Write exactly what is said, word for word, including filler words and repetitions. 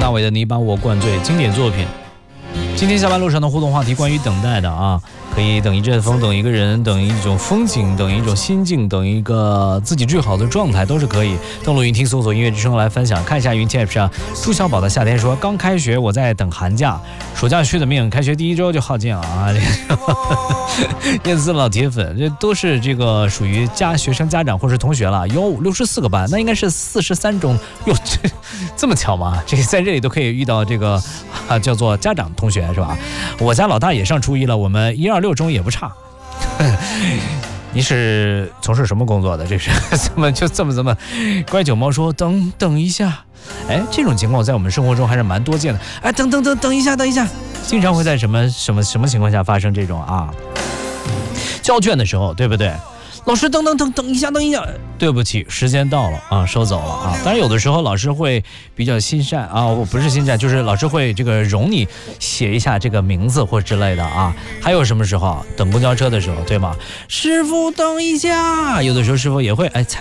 大伟的《你把我灌醉》经典作品。今天下班路上的互动话题关于等待的啊，可以等一阵风，等一个人，等一种风景，等一种心境，等一个自己最好的状态都是可以。登录云听搜索音乐之声来分享。看一下云 T App 上朱小宝的夏天说，刚开学我在等寒假，暑假续的命，开学第一周就耗尽了啊！燕子老铁粉，这都是这个属于家学生家长或是同学了，有六十四个班，那应该是四十三中，哟，这这么巧吗？这个在这里都可以遇到这个啊，叫做家长同学是吧？我家老大也上初一了，我们一二六中也不差。你是从事什么工作的？这是怎么就这么这么？乖九猫说等等一下，哎，这种情况在我们生活中还是蛮多见的。哎，等等等等一下，等一下，经常会在什么什么什么情况下发生这种啊？交卷的时候，对不对？老师等等等等一下，等一下，对不起，时间到了啊，收走了啊。当然有的时候老师会比较心善啊，我不是心善，就是老师会这个容你写一下这个名字或之类的啊。还有什么时候等公交车的时候，对吗？师傅等一下，有的时候师傅也会哎踩